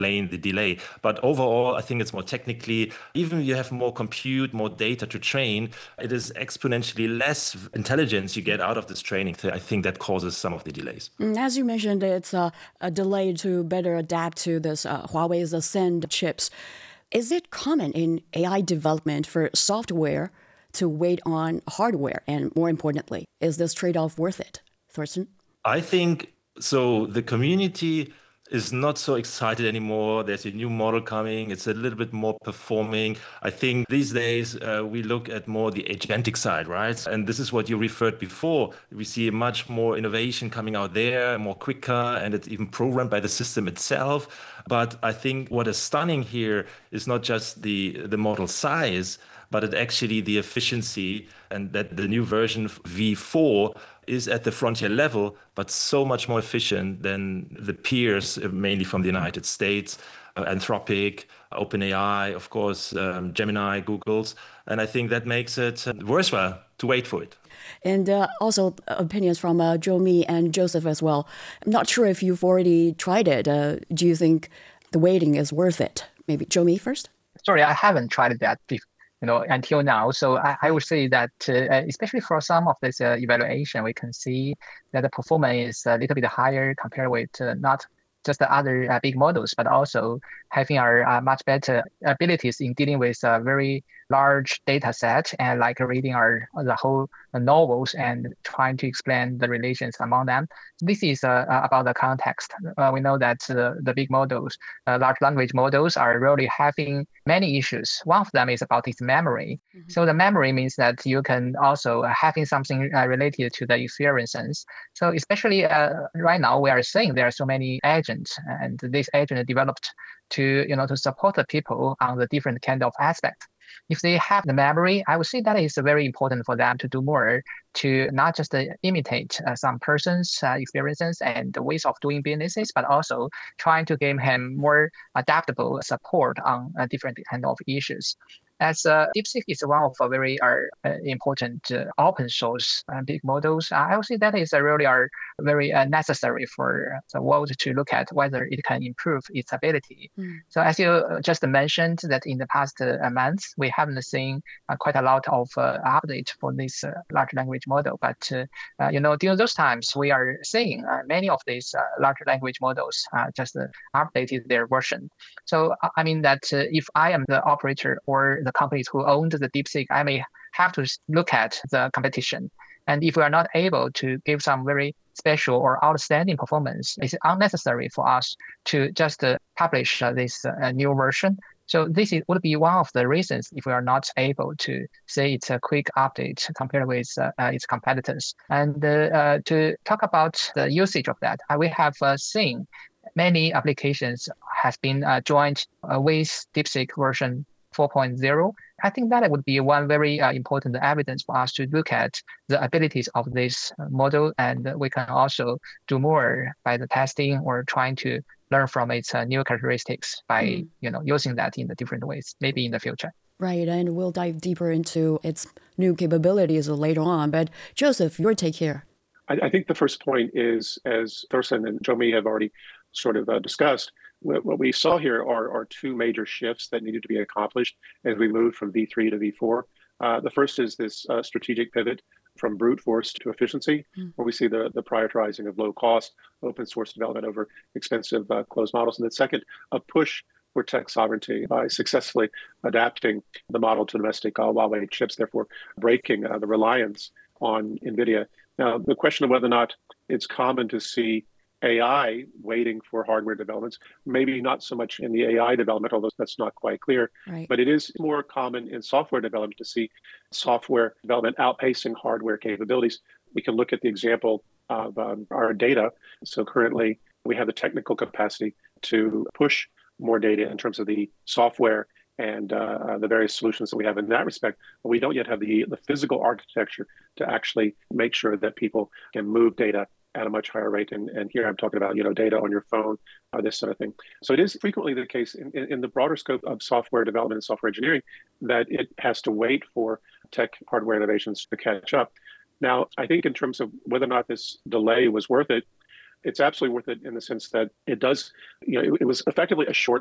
explain the delay. But overall, I think it's more technically, even if you have more compute, more data to train, it is exponentially less intelligence you get out of this training. So I think that causes some of the delays. As you mentioned, it's a delay to better adapt to this Huawei's Ascend chips. Is it common in AI development for software to wait on hardware? And more importantly, is this trade-off worth it? Thorsten? I think so. The community is not so excited anymore. There's a new model coming. It's a little bit more performing. I think these days we look at more the agentic side, right? And this is what you referred before. We see much more innovation coming out there, more quicker, and it's even programmed by the system itself. But I think what is stunning here is not just the model size, but it actually the efficiency, and that the new version V4 is at the frontier level, but so much more efficient than the peers, mainly from the United States, Anthropic, OpenAI, of course, Gemini, Google's. And I think that makes it worthwhile to wait for it. And also opinions from Joe Me and Joseph as well. I'm not sure if you've already tried it. Do you think the waiting is worth it? Maybe Joe Me first? Sorry, I haven't tried that until now. So I would say that especially for some of this evaluation, we can see that the performance is a little bit higher compared with not just the other big models, but also having our much better abilities in dealing with a very large data set and like reading the whole novels and trying to explain the relations among them. This is about the context. We know that the big models, large language models, are really having many issues. One of them is about its memory. Mm-hmm. So the memory means that you can also having something related to the experiences. So especially right now, we are seeing there are so many agents, and this agent developed to support the people on the different kind of aspects. If they have the memory, I would say that is very important for them to do more to not just imitate some person's experiences and the ways of doing businesses, but also trying to give him more adaptable support on different kind of issues. As DeepSeek is one of a very important open source big models, I would say that is really very necessary for the world to look at whether it can improve its ability. So as you just mentioned, that in the past months, we haven't seen quite a lot of update for this large language model. But during those times, we are seeing many of these large language models just updated their version. So I mean that if I am the operator or the companies who owned the DeepSeek, I may have to look at the competition. And if we are not able to give some very special or outstanding performance, it's unnecessary for us to just publish this new version. So this would be one of the reasons if we are not able to say it's a quick update compared with its competitors. And to talk about the usage of that, we have seen many applications have been joined with DeepSeek version 4.0. I think that would be one very important evidence for us to look at the abilities of this model, and we can also do more by the testing or trying to learn from its new characteristics by using that in the different ways, maybe in the future. Right, and we'll dive deeper into its new capabilities later on. But Joseph, your take here. I think the first point is, as Thorsten and Joe Me have already sort of discussed, what we saw here are two major shifts that needed to be accomplished as we moved from V3 to V4. The first is this strategic pivot from brute force to efficiency, where we see the prioritizing of low cost, open source development over expensive closed models. And then second, a push for tech sovereignty by successfully adapting the model to domestic Huawei chips, therefore breaking the reliance on NVIDIA. Now, the question of whether or not it's common to see AI waiting for hardware developments, maybe not so much in the AI development, although that's not quite clear, right. But it is more common in software development to see software development outpacing hardware capabilities. We can look at the example of our data. So currently we have the technical capacity to push more data in terms of the software and the various solutions that we have in that respect, but we don't yet have the physical architecture to actually make sure that people can move data at a much higher rate. And here I'm talking about, data on your phone, this sort of thing. So it is frequently the case in the broader scope of software development and software engineering that it has to wait for tech hardware innovations to catch up. Now, I think in terms of whether or not this delay was worth it, it's absolutely worth it in the sense that it does, it was effectively a short